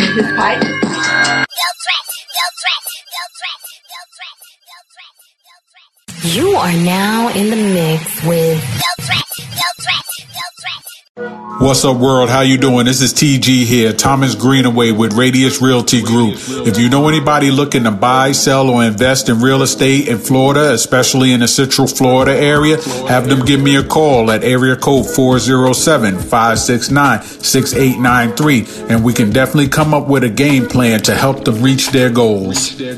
his pipe. You are now in the mix with What's up, world? How you doing? This is TG here, Thomas Greenaway with Radius Realty Group. If you know anybody looking to buy, sell, or invest in real estate in Florida, especially in the Central Florida area, have them give me a call at area code 407-569-6893, and we can definitely come up with a game plan to help them reach their goals.